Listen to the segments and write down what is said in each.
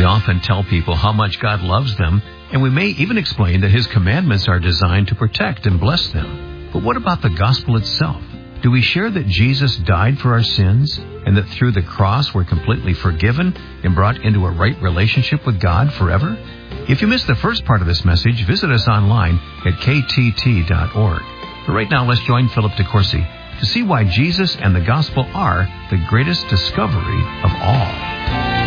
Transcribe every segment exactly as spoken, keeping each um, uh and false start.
We often tell people how much God loves them, and we may even explain that His commandments are designed to protect and bless them. But what about the gospel itself? Do we share that Jesus died for our sins and that through the cross we're completely forgiven and brought into a right relationship with God forever? If you missed the first part of this message, visit us online at k t t dot org. But right now, let's join Philip DeCourcy to see why Jesus and the gospel are the greatest discovery of all.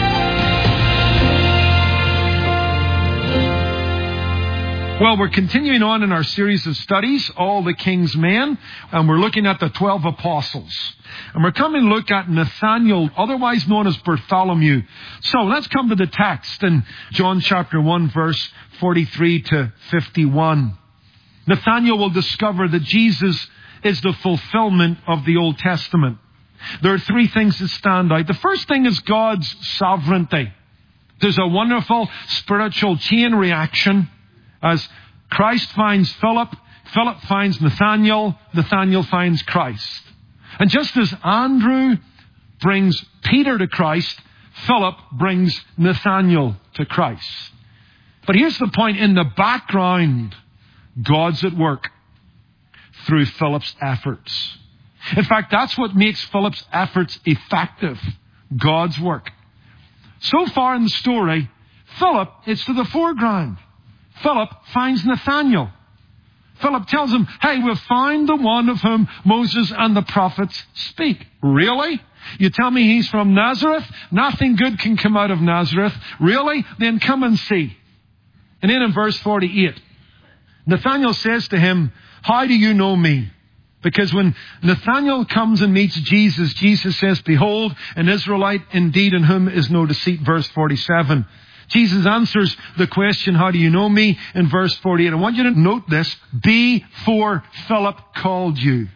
Well, we're continuing on in our series of studies, All the King's Men, and we're looking at the twelve apostles. And we're coming to look at Nathanael, otherwise known as Bartholomew. So let's come to the text in John chapter one, verse forty-three to fifty-one. Nathanael will discover that Jesus is the fulfillment of the Old Testament. There are three things that stand out. The first thing is God's sovereignty. There's a wonderful spiritual chain reaction. As Christ finds Philip, Philip finds Nathanael, Nathanael finds Christ. And just as Andrew brings Peter to Christ, Philip brings Nathanael to Christ. But here's the point. In the background, God's at work through Philip's efforts. In fact, that's what makes Philip's efforts effective. God's work. So far in the story, Philip is to the foreground. Philip finds Nathanael. Philip tells him, hey, we've found the one of whom Moses and the prophets speak. Really? You tell me he's from Nazareth? Nothing good can come out of Nazareth. Really? Then come and see. And then in verse forty-eight, Nathanael says to him, how do you know me? Because when Nathanael comes and meets Jesus, Jesus says, behold, an Israelite indeed in whom is no deceit. Verse forty-seven. Jesus answers the question, how do you know me? In verse forty-eight. I want you to note this. Before Philip called you.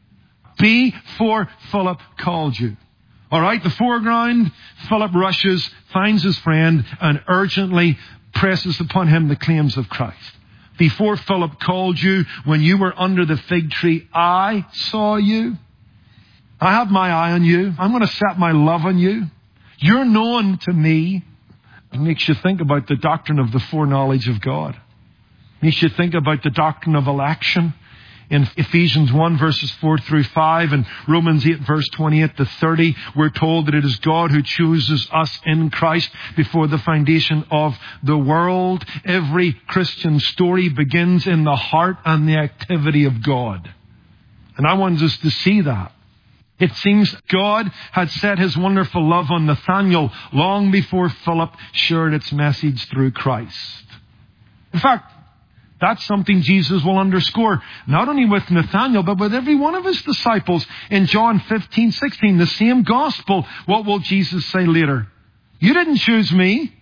Before Philip called you. All right, the foreground, Philip rushes, finds his friend, and urgently presses upon him the claims of Christ. Before Philip called you, when you were under the fig tree, I saw you. I have my eye on you. I'm going to set my love on you. You're known to me. It makes you think about the doctrine of the foreknowledge of God. It makes you think about the doctrine of election. In Ephesians one, verses four through five, and Romans eight, verse twenty-eight to thirty, we're told that it is God who chooses us in Christ before the foundation of the world. Every Christian story begins in the heart and the activity of God. And I want us to see that. It seems God had set His wonderful love on Nathanael long before Philip shared its message through Christ. In fact, that's something Jesus will underscore, not only with Nathanael, but with every one of His disciples. In John fifteen, sixteen, the same gospel, what will Jesus say later? You didn't choose me.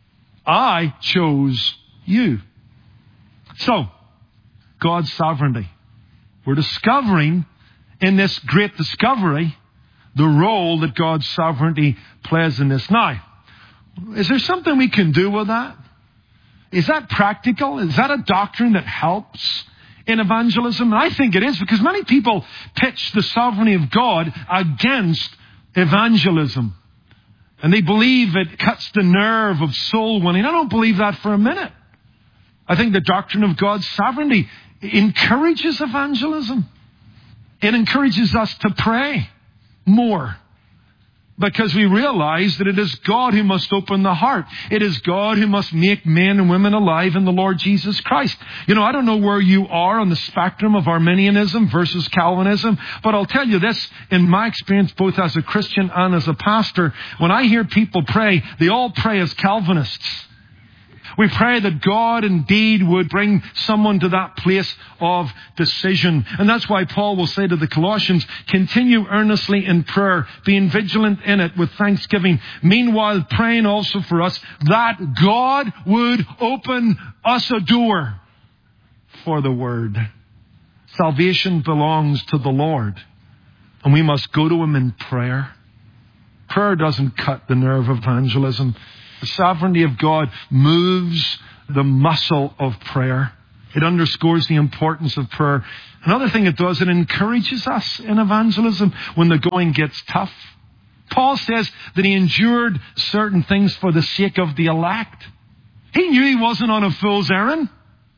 I chose you. So, God's sovereignty. We're discovering in this great discovery, the role that God's sovereignty plays in this. Now, is there something we can do with that? Is that practical? Is that a doctrine that helps in evangelism? And I think it is, because many people pitch the sovereignty of God against evangelism. And they believe it cuts the nerve of soul winning. I don't believe that for a minute. I think the doctrine of God's sovereignty encourages evangelism. It encourages us to pray more, because we realize that it is God who must open the heart. It is God who must make men and women alive in the Lord Jesus Christ. You know, I don't know where you are on the spectrum of Arminianism versus Calvinism, but I'll tell you this, in my experience, both as a Christian and as a pastor, when I hear people pray, they all pray as Calvinists. We pray that God indeed would bring someone to that place of decision. And that's why Paul will say to the Colossians, continue earnestly in prayer, being vigilant in it with thanksgiving. Meanwhile, praying also for us that God would open us a door for the word. Salvation belongs to the Lord, and we must go to Him in prayer. Prayer doesn't cut the nerve of evangelism. The sovereignty of God moves the muscle of prayer. It underscores the importance of prayer. Another thing it does, it encourages us in evangelism when the going gets tough. Paul says that he endured certain things for the sake of the elect. He knew he wasn't on a fool's errand.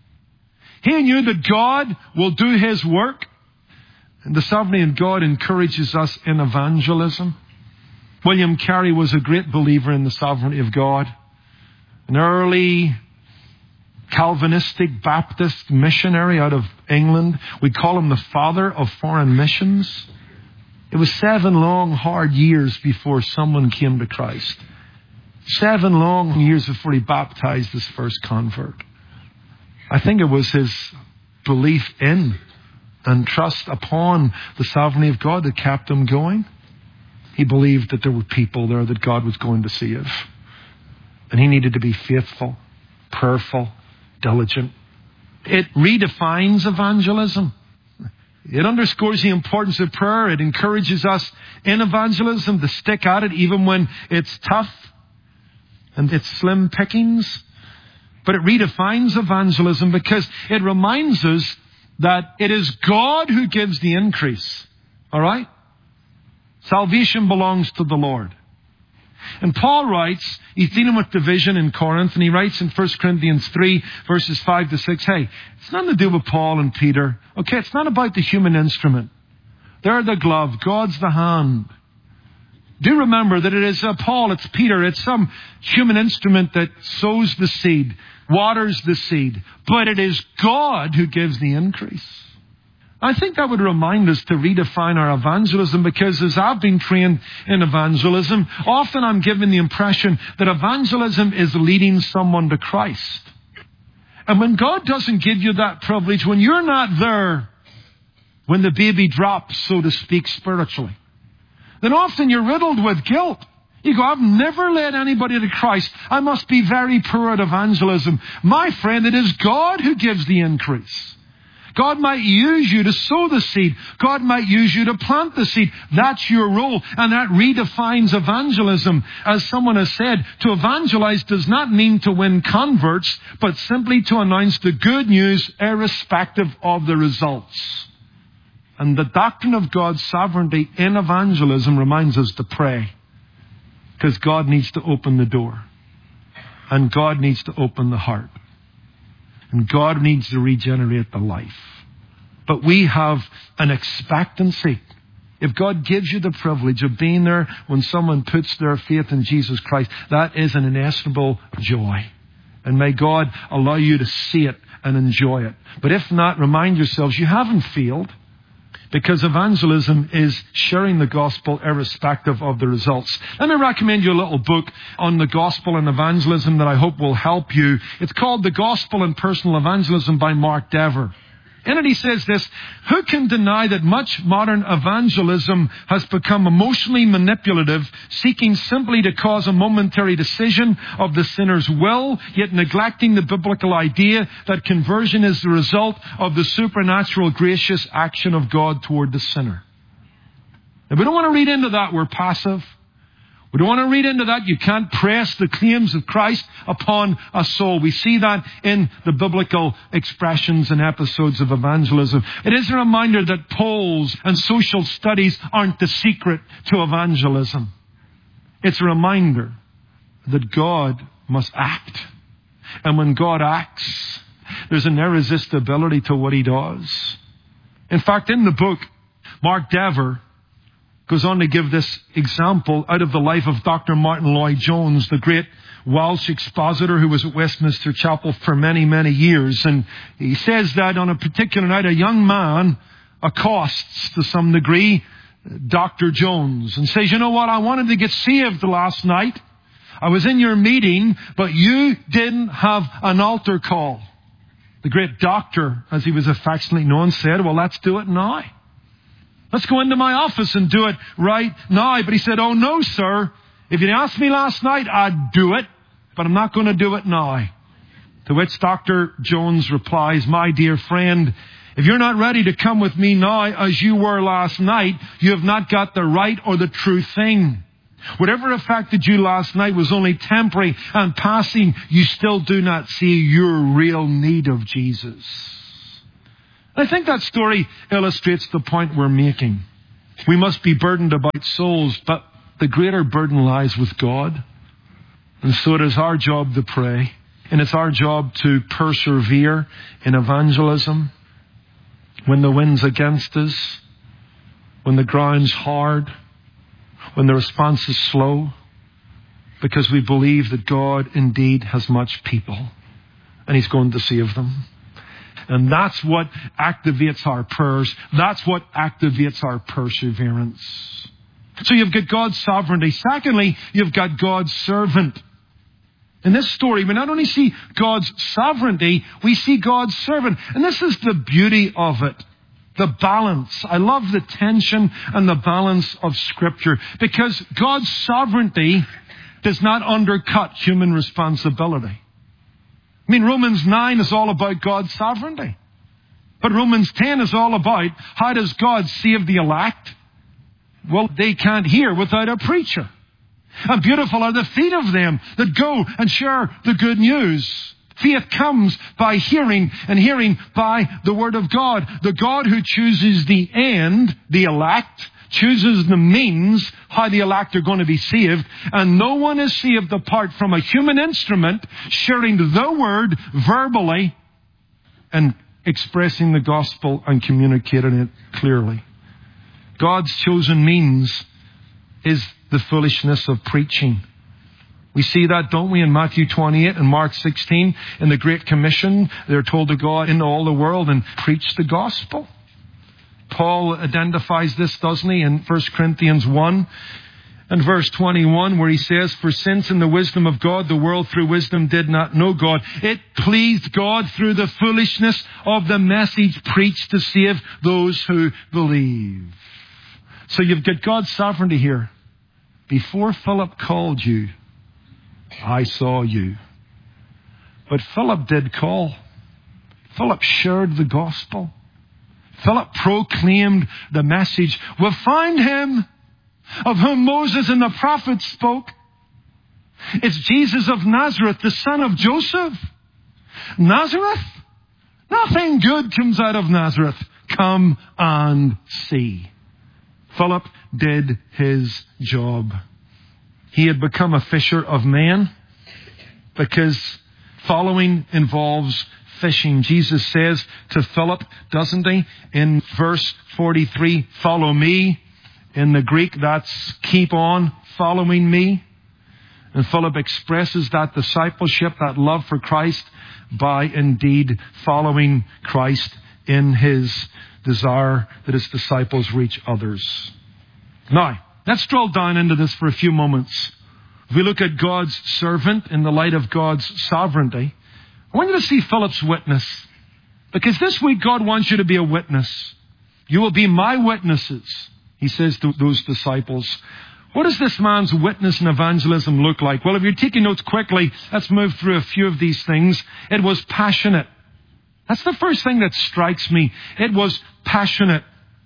He knew that God will do his work. And the sovereignty of God encourages us in evangelism. William Carey was a great believer in the sovereignty of God. An early Calvinistic Baptist missionary out of England. We call him the father of foreign missions. It was seven long, hard years before someone came to Christ. Seven long years before he baptized his first convert. I think it was his belief in and trust upon the sovereignty of God that kept him going. He believed that there were people there that God was going to save. And he needed to be faithful, prayerful, diligent. It redefines evangelism. It underscores the importance of prayer. It encourages us in evangelism to stick at it even when it's tough and it's slim pickings. But it redefines evangelism because it reminds us that it is God who gives the increase. All right? Salvation belongs to the Lord. And Paul writes, he's dealing with division in Corinth, and he writes in First Corinthians three, verses five to six, hey, it's nothing to do with Paul and Peter. Okay, it's not about the human instrument. They're the glove. God's the hand. Do remember that it is uh, Paul, it's Peter, it's some human instrument that sows the seed, waters the seed. But it is God who gives the increase. I think that would remind us to redefine our evangelism, because as I've been trained in evangelism, often I'm given the impression that evangelism is leading someone to Christ. And when God doesn't give you that privilege, when you're not there, when the baby drops, so to speak, spiritually, then often you're riddled with guilt. You go, I've never led anybody to Christ. I must be very poor at evangelism. My friend, it is God who gives the increase. God might use you to sow the seed. God might use you to plant the seed. That's your role. And that redefines evangelism. As someone has said, to evangelize does not mean to win converts, but simply to announce the good news irrespective of the results. And the doctrine of God's sovereignty in evangelism reminds us to pray. Because God needs to open the door. And God needs to open the heart. And God needs to regenerate the life. But we have an expectancy. If God gives you the privilege of being there when someone puts their faith in Jesus Christ, that is an inestimable joy. And may God allow you to see it and enjoy it. But if not, remind yourselves you haven't failed. Because evangelism is sharing the gospel irrespective of the results. Let me recommend you a little book on the gospel and evangelism that I hope will help you. It's called The Gospel and Personal Evangelism by Mark Dever. In it he says this, who can deny that much modern evangelism has become emotionally manipulative, seeking simply to cause a momentary decision of the sinner's will, yet neglecting the biblical idea that conversion is the result of the supernatural gracious action of God toward the sinner. Now, we don't want to read into that we're passive. We don't want to read into that. You can't press the claims of Christ upon a soul. We see that in the biblical expressions and episodes of evangelism. It is a reminder that polls and social studies aren't the secret to evangelism. It's a reminder that God must act. And when God acts, there's an irresistibility to what he does. In fact, in the book, Mark Dever goes on to give this example out of the life of Doctor Martin Lloyd-Jones, the great Welsh expositor who was at Westminster Chapel for many, many years. And he says that on a particular night, a young man accosts to some degree Doctor Jones and says, you know what, I wanted to get saved last night. I was in your meeting, but you didn't have an altar call. The great doctor, as he was affectionately known, said, well, let's do it now. Let's go into my office and do it right now. But he said, oh no, sir. If you'd asked me last night, I'd do it, but I'm not going to do it now. To which Doctor Jones replies, my dear friend, if you're not ready to come with me now as you were last night, you have not got the right or the true thing. Whatever affected you last night was only temporary and passing. You still do not see your real need of Jesus. I think that story illustrates the point we're making. We must be burdened about souls, but the greater burden lies with God. And so it is our job to pray. And it's our job to persevere in evangelism when the wind's against us, when the ground's hard, when the response is slow, because we believe that God indeed has much people and He's going to save them. And that's what activates our prayers. That's what activates our perseverance. So you've got God's sovereignty. Secondly, you've got God's servant. In this story, we not only see God's sovereignty, we see God's servant. And this is the beauty of it. The balance. I love the tension and the balance of Scripture, because God's sovereignty does not undercut human responsibility. I mean, Romans nine is all about God's sovereignty. But Romans ten is all about how does God save the elect? Well, they can't hear without a preacher. And beautiful are the feet of them that go and share the good news. Faith comes by hearing, and hearing by the Word of God. The God who chooses the end, the elect, chooses the means how the elect are going to be saved. And no one is saved apart from a human instrument sharing the Word verbally and expressing the gospel and communicating it clearly. God's chosen means is the foolishness of preaching. We see that, don't we, in Matthew twenty-eight and Mark sixteen. In the Great Commission, they're told to go out into all the world and preach the gospel. Paul identifies this, doesn't he, in First Corinthians one and verse twenty-one, where he says, "For since in the wisdom of God, the world through wisdom did not know God, it pleased God through the foolishness of the message preached to save those who believe." So you've got God's sovereignty here. Before Philip called you, I saw you. But Philip did call. Philip shared the gospel. Philip proclaimed the message. We'll find him of whom Moses and the prophets spoke. It's Jesus of Nazareth, the son of Joseph. Nazareth? Nothing good comes out of Nazareth. Come and see. Philip did his job. He had become a fisher of men because following involves fishing. Jesus says to Philip, doesn't he, in verse forty-three, "Follow me." In the Greek, that's keep on following me. And Philip expresses that discipleship, that love for Christ, by indeed following Christ in his desire that his disciples reach others. Now, let's drill down into this for a few moments. If we look at God's servant in the light of God's sovereignty, I want you to see Philip's witness. Because this week God wants you to be a witness. You will be my witnesses, he says to those disciples. What does this man's witness and evangelism look like? Well, if you're taking notes quickly, let's move through a few of these things. It was passionate. That's the first thing that strikes me. It was passionate.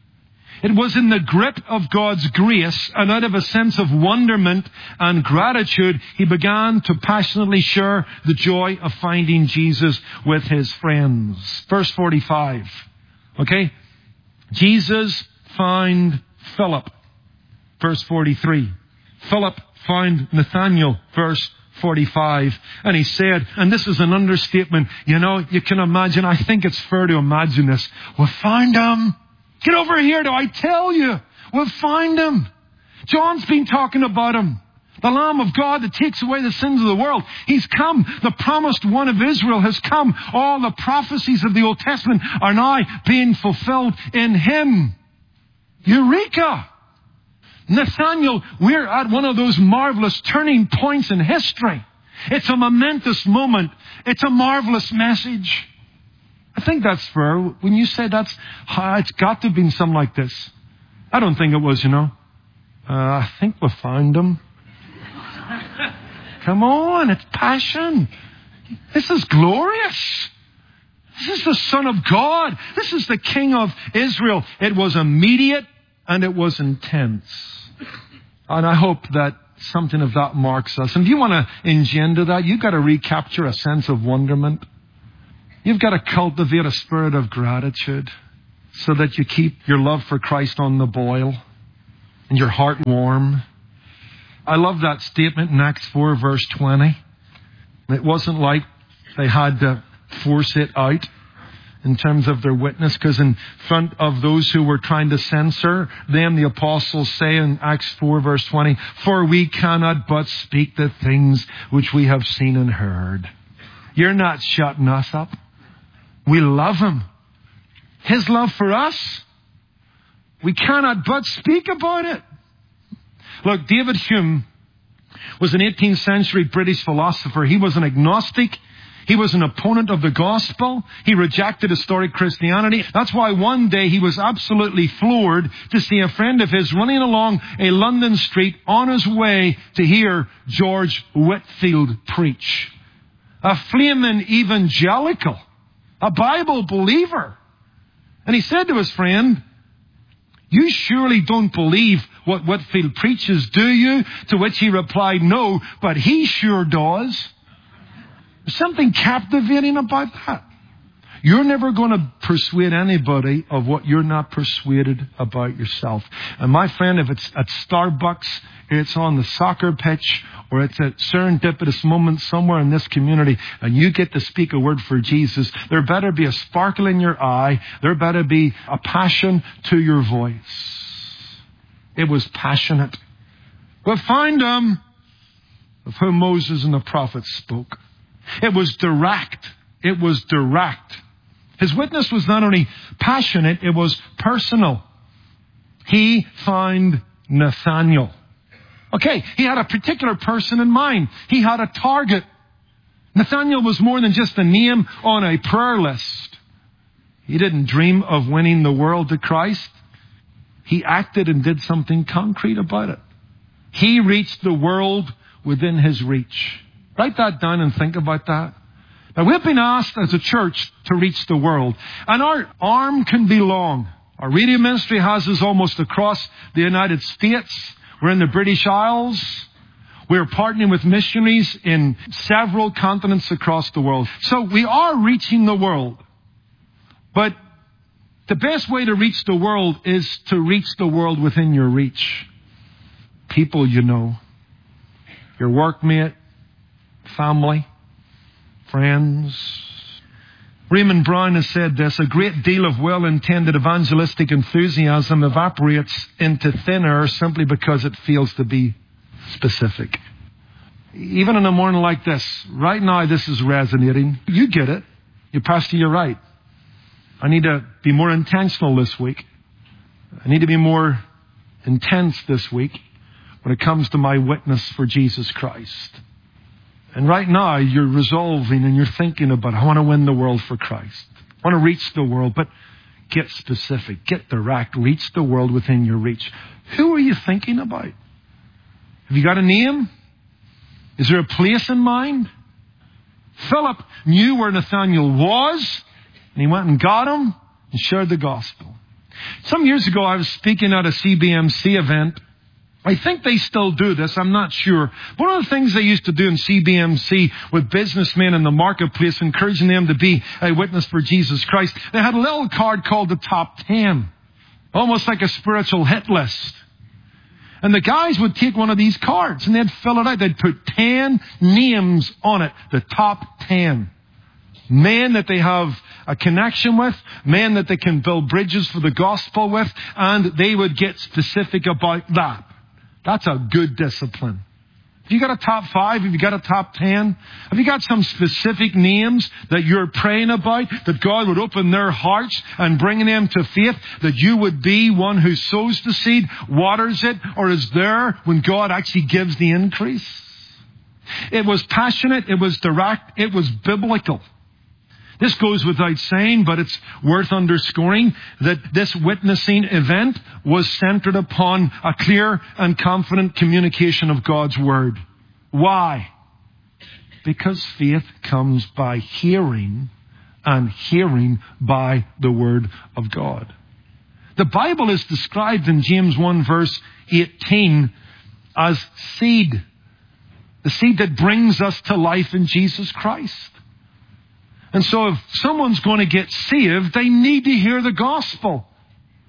It was in the grip of God's grace, and out of a sense of wonderment and gratitude, he began to passionately share the joy of finding Jesus with his friends. Verse forty-five. Okay? Jesus found Philip. Verse forty-three. Philip found Nathanael. Verse forty-five. And he said, and this is an understatement, you know, you can imagine, I think it's fair to imagine this. We'll find him. Get over here, do I tell you? We'll find him. John's been talking about him. The Lamb of God that takes away the sins of the world. He's come. The promised one of Israel has come. All the prophecies of the Old Testament are now being fulfilled in him. Eureka! Nathanael, we're at one of those marvelous turning points in history. It's a momentous moment. It's a marvelous message. I think that's fair. When you say that's, it's got to have been something like this. I don't think it was, you know. Uh, I think we found him. Come on, it's passion. This is glorious. This is the Son of God. This is the King of Israel. It was immediate and it was intense. And I hope that something of that marks us. And if you want to engender that, you've got to recapture a sense of wonderment. You've got to cultivate a spirit of gratitude so that you keep your love for Christ on the boil and your heart warm. I love that statement in Acts four, verse twenty. It wasn't like they had to force it out in terms of their witness, because in front of those who were trying to censor them, the apostles say in Acts four, verse twenty, "For we cannot but speak the things which we have seen and heard." You're not shutting us up. We love Him. His love for us, we cannot but speak about it. Look, David Hume was an eighteenth century British philosopher. He was an agnostic. He was an opponent of the gospel. He rejected historic Christianity. That's why one day he was absolutely floored to see a friend of his running along a London street on his way to hear George Whitefield preach. A flaming evangelical, a Bible believer. And he said to his friend, "You surely don't believe what Whitefield preaches, do you?" To which he replied, "No, but he sure does." There's something captivating about that. You're never going to persuade anybody of what you're not persuaded about yourself. And my friend, if it's at Starbucks, it's on the soccer pitch, or it's a serendipitous moment somewhere in this community, and you get to speak a word for Jesus, there better be a sparkle in your eye. There better be a passion to your voice. It was passionate. But find them of whom Moses and the prophets spoke. It was direct. It was direct. His witness was not only passionate, it was personal. He found Nathanael. Okay, he had a particular person in mind. He had a target. Nathanael was more than just a name on a prayer list. He didn't dream of winning the world to Christ. He acted and did something concrete about it. He reached the world within his reach. Write that down and think about that. Now, we've been asked as a church to reach the world. And our arm can be long. Our radio ministry has us almost across the United States. We're in the British Isles. We're partnering with missionaries in several continents across the world. So we are reaching the world. But the best way to reach the world is to reach the world within your reach. People you know. Your workmate. Family, friends. Raymond Brown has said this: a great deal of well-intended evangelistic enthusiasm evaporates into thin air simply because it fails to be specific. Even in a morning like this, right now this is resonating. You get it. You Pastor, you're right. I need to be more intentional this week. I need to be more intense this week when it comes to my witness for Jesus Christ. And right now, you're resolving and you're thinking about, I want to win the world for Christ. I want to reach the world, but get specific, get direct, reach the world within your reach. Who are you thinking about? Have you got a name? Is there a place in mind? Philip knew where Nathanael was, and he went and got him and shared the gospel. Some years ago, I was speaking at a C B M C event. I think they still do this. I'm not sure. One of the things they used to do in C B M C with businessmen in the marketplace, encouraging them to be a witness for Jesus Christ, they had a little card called the Top Ten. Almost like a spiritual hit list. And the guys would take one of these cards and they'd fill it out. They'd put ten names on it. The top ten. Men that they have a connection with, men that they can build bridges for the gospel with, and they would get specific about that. That's a good discipline. Have you got a top five? Have you got a top ten? Have you got some specific names that you're praying about, that God would open their hearts and bring them to faith, that you would be one who sows the seed, waters it, or is there when God actually gives the increase? It was passionate, it was direct, it was biblical. This goes without saying, but it's worth underscoring that this witnessing event was centered upon a clear and confident communication of God's Word. Why? Because faith comes by hearing, and hearing by the Word of God. The Bible is described in James one verse eighteen as seed. The seed that brings us to life in Jesus Christ. And so if someone's going to get saved, they need to hear the gospel.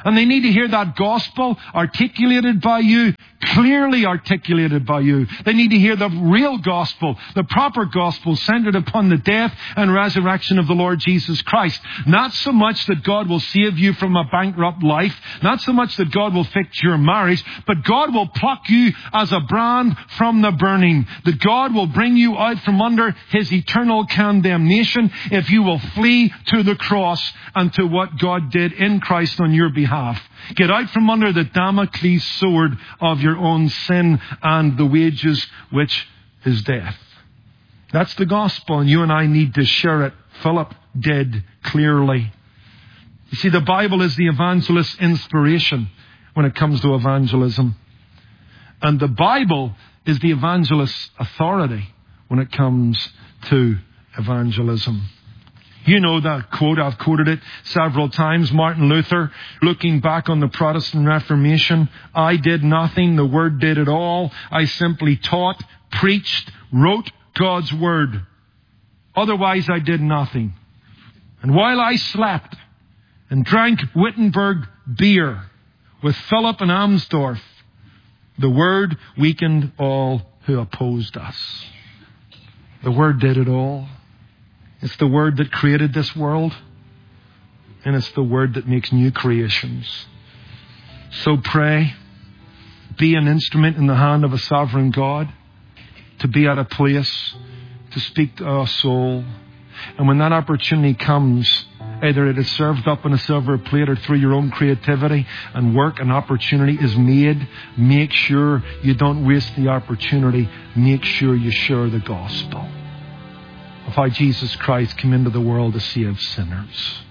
And they need to hear that gospel articulated by you, clearly articulated by you. They need to hear the real gospel, the proper gospel centered upon the death and resurrection of the Lord Jesus Christ. Not so much that God will save you from a bankrupt life, not so much that God will fix your marriage, but God will pluck you as a brand from the burning. That God will bring you out from under His eternal condemnation if you will flee to the cross and to what God did in Christ on your behalf. Get out from under the Damocles sword of your own sin and the wages, which is death. That's the gospel, and you and I need to share it. Philip did clearly. You see, the Bible is the evangelist's inspiration when it comes to evangelism. And the Bible is the evangelist's authority when it comes to evangelism. You know that quote, I've quoted it several times. Martin Luther, looking back on the Protestant Reformation, I did nothing, the Word did it all. I simply taught, preached, wrote God's Word. Otherwise I did nothing. And while I slept and drank Wittenberg beer with Philip and Amsdorf, the Word weakened all who opposed us. The Word did it all. It's the Word that created this world, and it's the Word that makes new creations. So pray, be an instrument in the hand of a sovereign God, to be at a place, to speak to our soul. And when that opportunity comes, either it is served up on a silver plate or through your own creativity and work, an opportunity is made. Make sure you don't waste the opportunity. Make sure you share the gospel of how Jesus Christ came into the world to save sinners.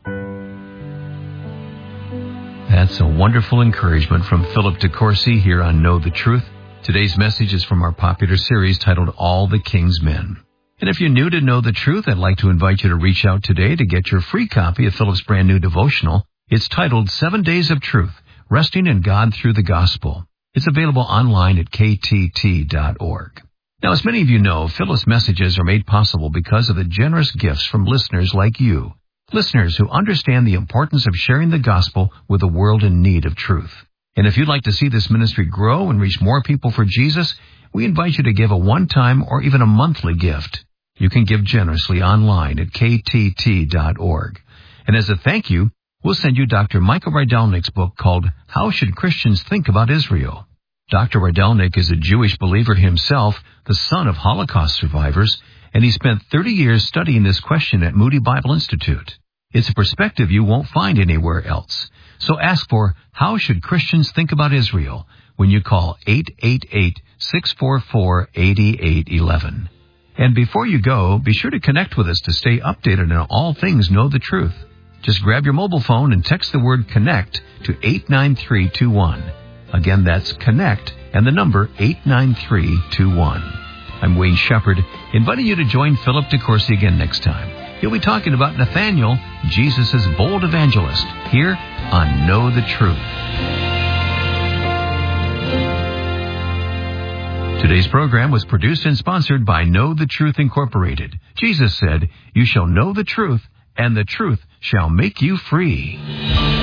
That's a wonderful encouragement from Philip DeCourcy here on Know the Truth. Today's message is from our popular series titled All the King's Men. And if you're new to Know the Truth, I'd like to invite you to reach out today to get your free copy of Philip's brand new devotional. It's titled Seven Days of Truth, Resting in God Through the Gospel. It's available online at k t t dot org. Now, as many of you know, Philip's messages are made possible because of the generous gifts from listeners like you. Listeners who understand the importance of sharing the gospel with a world in need of truth. And if you'd like to see this ministry grow and reach more people for Jesus, we invite you to give a one-time or even a monthly gift. You can give generously online at k t t dot org. And as a thank you, we'll send you Doctor Michael Rydelnik's book called How Should Christians Think About Israel? Doctor Rydelnik is a Jewish believer himself, the son of Holocaust survivors, and he spent thirty years studying this question at Moody Bible Institute. It's a perspective you won't find anywhere else. So ask for How Should Christians Think About Israel when you call eight eight eight, six four four, eight eight one one. And before you go, be sure to connect with us to stay updated on all things Know the Truth. Just grab your mobile phone and text the word CONNECT to eight nine three two one. Again, that's CONNECT and the number eight nine three two one. I'm Wayne Shepherd, inviting you to join Philip DeCourcy again next time. He'll be talking about Nathaniel, Jesus' bold evangelist, here on Know the Truth. Today's program was produced and sponsored by Know the Truth Incorporated. Jesus said, "You shall know the truth, and the truth shall make you free."